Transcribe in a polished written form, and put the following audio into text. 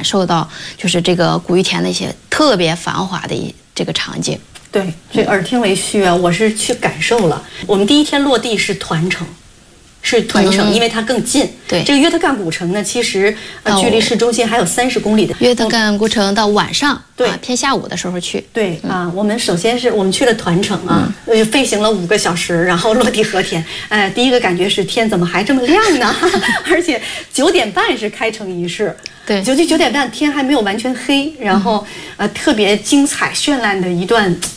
感受到就是这个古玉田那些特别繁华的这个场景。 对，这耳听为虚啊，我是去感受了。我们第一天落地是团城。因为它更近。 对， 这个约特干古城呢，其实距离市中心还有30公里的。 约特干古城到晚上， 对， 偏下午的时候去。 对啊，我们首先是我们去了团城啊，飞行了5个小时，然后落地和田。第一个感觉是天怎么还这么亮呢？而且9点半是开城仪式。 对 ，9点半天还没有完全黑，然后特别精彩绚烂的一段